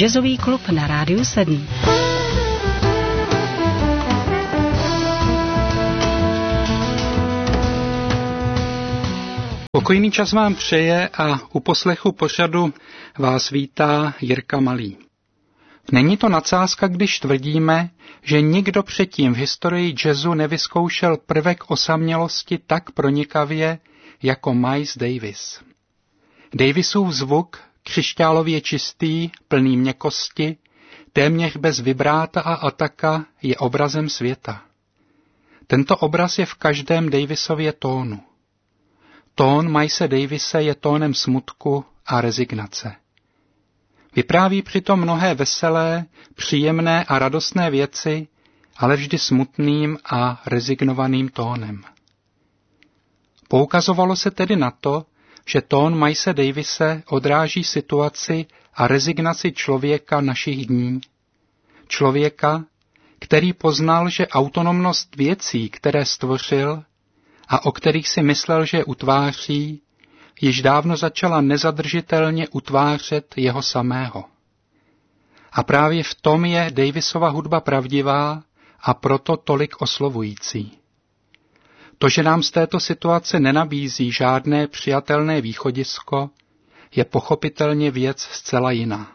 Jazzový klub na Rádiu 7. Pokojný čas vám přeje a u poslechu pořadu vás vítá Jirka Malý. Není to nadsázka, když tvrdíme, že nikdo předtím v historii jazzu nevyzkoušel prvek osamělosti tak pronikavě jako Miles Davis. Davisův zvuk, křišťálově čistý, plný měkkosti, téměř bez vibráta a ataka, je obrazem světa. Tento obraz je v každém Davisově tónu. Tón Milese Davise je tónem smutku a rezignace. Vypráví přitom mnohé veselé, příjemné a radostné věci, ale vždy smutným a rezignovaným tónem. Poukazovalo se tedy na to, že tón Milese Davise odráží situaci a rezignaci člověka našich dní. Člověka, který poznal, že autonomnost věcí, které stvořil a o kterých si myslel, že je utváří, již dávno začala nezadržitelně utvářet jeho samého. A právě v tom je Davisova hudba pravdivá a proto tolik oslovující. To, že nám z této situace nenabízí žádné přijatelné východisko, je pochopitelně věc zcela jiná.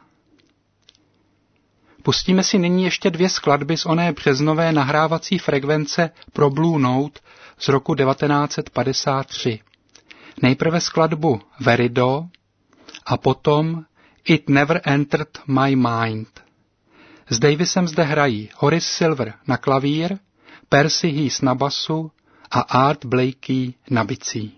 Pustíme si nyní ještě 2 skladby z oné březnové nahrávací frekvence pro Blue Note z roku 1953. Nejprve skladbu Verido a potom It Never Entered My Mind. S Davisem zde hrají Horace Silver na klavír, Percy Heath na basu a Art Blakey na bicí.